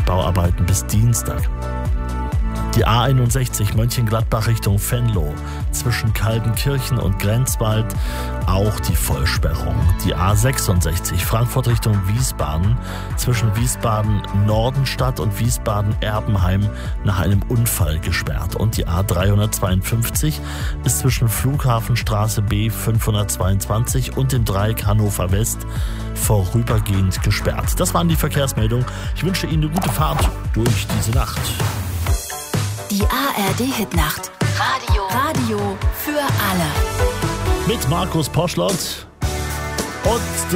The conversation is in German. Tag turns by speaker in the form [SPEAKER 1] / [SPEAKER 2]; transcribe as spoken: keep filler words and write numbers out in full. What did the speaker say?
[SPEAKER 1] Bauarbeiten bis Dienstag. Die A einundsechzig Mönchengladbach Richtung Venlo, zwischen Kaldenkirchen und Grenzwald auch die Vollsperrung. Die A sechsundsechzig Frankfurt Richtung Wiesbaden, zwischen Wiesbaden-Nordenstadt und Wiesbaden-Erbenheim nach einem Unfall gesperrt. Und die A dreihundertzweiundfünfzig ist zwischen Flughafenstraße B fünfhundertzweiundzwanzig und dem Dreieck Hannover West vorübergehend gesperrt. Das waren die Verkehrsmeldungen. Ich wünsche Ihnen eine gute Fahrt durch diese Nacht.
[SPEAKER 2] Die A R D-Hitnacht. Radio. Radio für alle.
[SPEAKER 1] Mit Markus Poschlott und